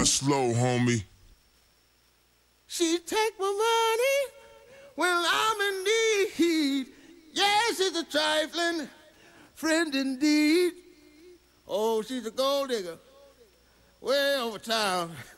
slow, homie. She take my money when I'm in need. Yes, it's a trifling friend indeed. Oh, she's a gold digger way over town.